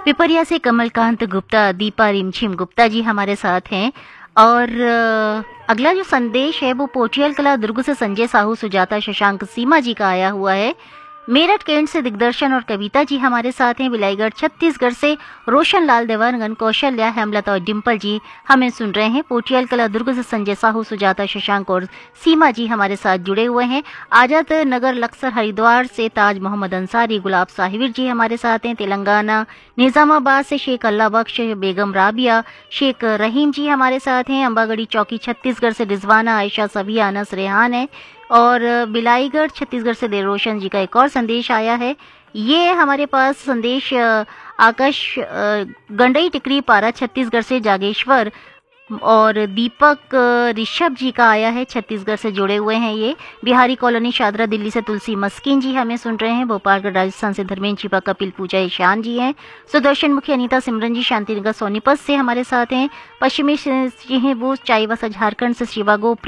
पिपरिया से कमलकांत गुप्ता, दीपा रिमझिम गुप्ता जी हमारे साथ हैं। और अगला जो संदेश है वो पोटियल कला दुर्ग से संजय साहू, सुजाता, शशांक, सीमा जी का आया हुआ है। मेरठ कैंट से दिग्दर्शन और कविता जी हमारे साथ हैं। बिलाईगढ़ छत्तीसगढ़ से रोशन लाल देवानगन, कौशल्या, हेमलता और डिम्पल जी हमें सुन रहे हैं। पोटियल कला दुर्ग से संजय साहू, सुजाता, शशांक और सीमा जी हमारे साथ जुड़े हुए हैं। आजाद नगर लक्सर हरिद्वार से ताज मोहम्मद अंसारी, गुलाब साहिर जी हमारे साथ हैं। तेलंगाना निजामाबाद से शेख अल्लाह बख्श, बेगम राबिया, शेख रहीम जी हमारे साथ हैं। अंबागढ़ी चौकी छत्तीसगढ़ से रिजवाना, आयशा, सबिया, अनस, रेहान है। और बिलाईगढ़ छत्तीसगढ़ से देरोशन जी का एक और संदेश आया है। ये हमारे पास संदेश आकाश गंडई टिकरी पारा छत्तीसगढ़ से जागेश्वर और दीपक ऋषभ जी का आया है, छत्तीसगढ़ से जुड़े हुए हैं। ये बिहारी कॉलोनी शादरा दिल्ली से तुलसी मस्किन जी हमें सुन रहे हैं। भोपालगढ़ राजस्थान से धर्मेंद्र चिपा, कपिल पूजा ईशान जी हैं। सुदर्शन मुखी अनीता सिमरन जी शांतिनगर सोनीपत से हमारे साथ हैं। पश्चिमी सिंह वो चाईबासा झारखंड से शिवागो